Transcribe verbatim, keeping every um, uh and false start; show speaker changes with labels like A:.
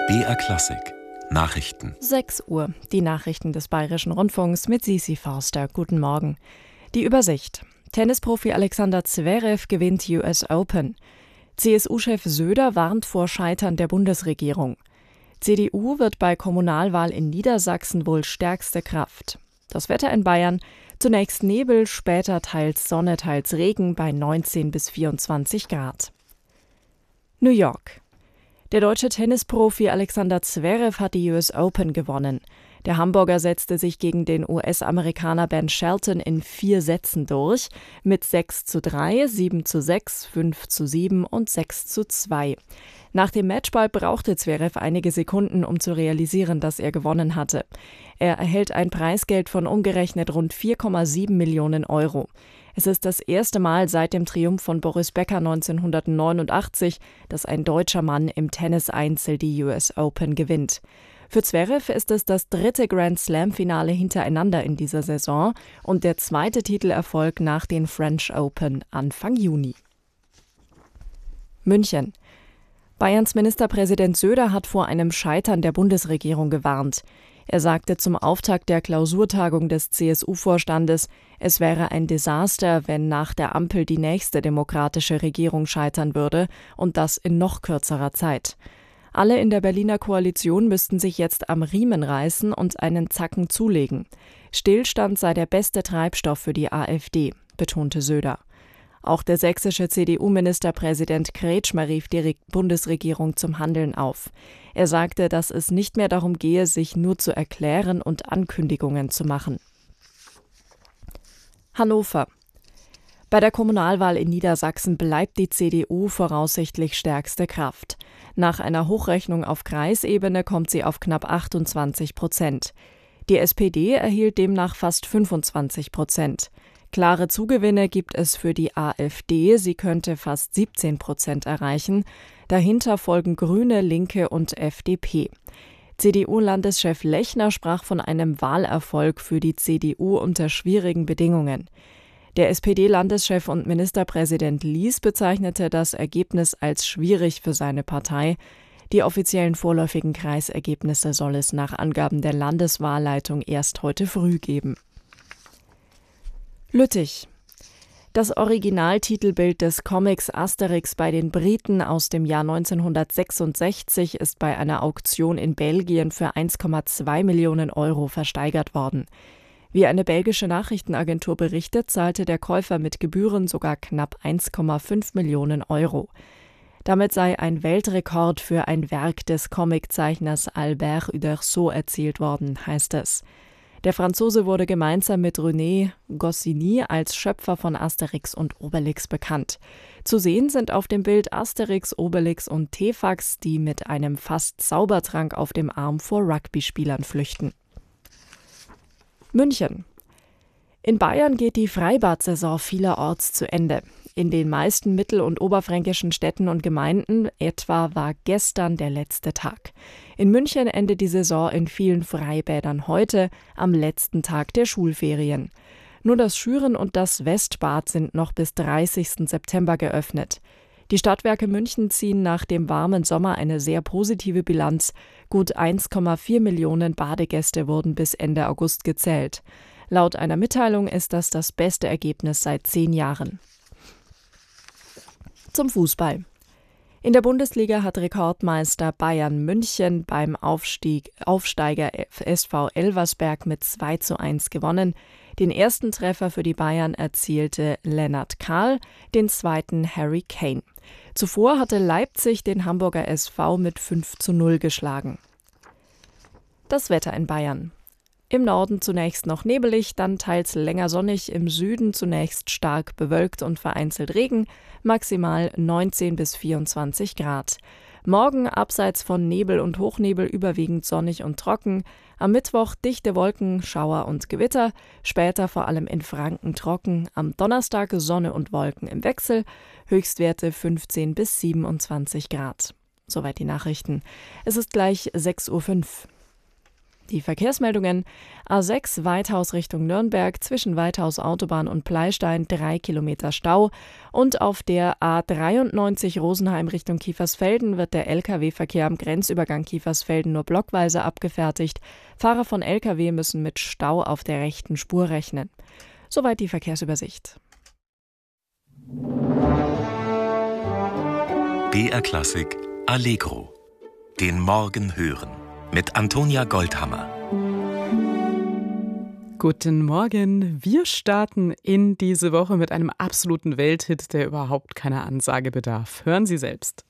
A: B R Klassik Nachrichten.
B: sechs Uhr, die Nachrichten des Bayerischen Rundfunks mit Sisi Forster. Guten Morgen. Die Übersicht. Tennisprofi Alexander Zverev gewinnt U S Open. C S U-Chef Söder warnt vor Scheitern der Bundesregierung. C D U wird bei Kommunalwahl in Niedersachsen wohl stärkste Kraft. Das Wetter in Bayern: zunächst Nebel, später teils Sonne, teils Regen bei neunzehn bis vierundzwanzig Grad. New York. Der deutsche Tennisprofi Alexander Zverev hat die U S Open gewonnen. Der Hamburger setzte sich gegen den U S-Amerikaner Ben Shelton in vier Sätzen durch, mit sechs zu drei, sieben zu sechs, fünf zu sieben und sechs zu zwei. Nach dem Matchball brauchte Zverev einige Sekunden, um zu realisieren, dass er gewonnen hatte. Er erhält ein Preisgeld von umgerechnet rund vier Komma sieben Millionen Euro. Es ist das erste Mal seit dem Triumph von Boris Becker neunzehnhundertneunundachtzig, dass ein deutscher Mann im Tennis-Einzel die U S Open gewinnt. Für Zverev ist es das dritte Grand-Slam-Finale hintereinander in dieser Saison und der zweite Titelerfolg nach den French Open Anfang Juni. München. Bayerns Ministerpräsident Söder hat vor einem Scheitern der Bundesregierung gewarnt. Er sagte zum Auftakt der Klausurtagung des C S U-Vorstandes, es wäre ein Desaster, wenn nach der Ampel die nächste demokratische Regierung scheitern würde, und das in noch kürzerer Zeit. Alle in der Berliner Koalition müssten sich jetzt am Riemen reißen und einen Zacken zulegen. Stillstand sei der beste Treibstoff für die AfD, betonte Söder. Auch der sächsische C D U-Ministerpräsident Kretschmer rief die Bundesregierung zum Handeln auf. Er sagte, dass es nicht mehr darum gehe, sich nur zu erklären und Ankündigungen zu machen. Hannover. Bei der Kommunalwahl in Niedersachsen bleibt die C D U voraussichtlich stärkste Kraft. Nach einer Hochrechnung auf Kreisebene kommt sie auf knapp achtundzwanzig Prozent. Die S P D erhielt demnach fast fünfundzwanzig Prozent. Klare Zugewinne gibt es für die AfD, sie könnte fast siebzehn Prozent erreichen. Dahinter folgen Grüne, Linke und F D P. C D U-Landeschef Lechner sprach von einem Wahlerfolg für die C D U unter schwierigen Bedingungen. Der S P D-Landeschef und Ministerpräsident Lies bezeichnete das Ergebnis als schwierig für seine Partei. Die offiziellen vorläufigen Kreisergebnisse soll es nach Angaben der Landeswahlleitung erst heute früh geben. Lüttich. Das Originaltitelbild des Comics Asterix bei den Briten aus dem Jahr neunzehnhundertsechsundsechzig ist bei einer Auktion in Belgien für eins Komma zwei Millionen Euro versteigert worden. Wie eine belgische Nachrichtenagentur berichtet, zahlte der Käufer mit Gebühren sogar knapp eins Komma fünf Millionen Euro. Damit sei ein Weltrekord für ein Werk des Comiczeichners Albert Uderzo erzielt worden, heißt es. Der Franzose wurde gemeinsam mit René Goscinny als Schöpfer von Asterix und Obelix bekannt. Zu sehen sind auf dem Bild Asterix, Obelix und Tefax, die mit einem fast Zaubertrank auf dem Arm vor Rugby-Spielern flüchten. München. In Bayern geht die Freibad-Saison vielerorts zu Ende. In den meisten mittel- und oberfränkischen Städten und Gemeinden etwa war gestern der letzte Tag. In München endet die Saison in vielen Freibädern heute, am letzten Tag der Schulferien. Nur das Schüren und das Westbad sind noch bis dreißigsten September geöffnet. Die Stadtwerke München ziehen nach dem warmen Sommer eine sehr positive Bilanz. Gut eins Komma vier Millionen Badegäste wurden bis Ende August gezählt. Laut einer Mitteilung ist das das beste Ergebnis seit zehn Jahren. Zum Fußball. In der Bundesliga hat Rekordmeister Bayern München beim Aufstieg, Aufsteiger S V Elversberg mit zwei zu eins gewonnen. Den ersten Treffer für die Bayern erzielte Lennart Kahl, den zweiten Harry Kane. Zuvor hatte Leipzig den Hamburger S V mit fünf zu null geschlagen. Das Wetter in Bayern. Im Norden zunächst noch nebelig, dann teils länger sonnig, im Süden zunächst stark bewölkt und vereinzelt Regen, maximal neunzehn bis vierundzwanzig Grad. Morgen abseits von Nebel und Hochnebel überwiegend sonnig und trocken, am Mittwoch dichte Wolken, Schauer und Gewitter, später vor allem in Franken trocken, am Donnerstag Sonne und Wolken im Wechsel, Höchstwerte fünfzehn bis siebenundzwanzig Grad. Soweit die Nachrichten. Es ist gleich sechs Uhr fünf. Die Verkehrsmeldungen: A sechs Weithaus Richtung Nürnberg, zwischen Weithaus Autobahn und Pleistein drei Kilometer Stau. Und auf der A dreiundneunzig Rosenheim Richtung Kiefersfelden wird der L K W-Verkehr am Grenzübergang Kiefersfelden nur blockweise abgefertigt. Fahrer von L K W müssen mit Stau auf der rechten Spur rechnen. Soweit die Verkehrsübersicht.
A: B R Klassik Allegro. Den Morgen hören. Mit Antonia Goldhammer.
C: Guten Morgen. Wir starten in diese Woche mit einem absoluten Welthit, der überhaupt keiner Ansage bedarf. Hören Sie selbst.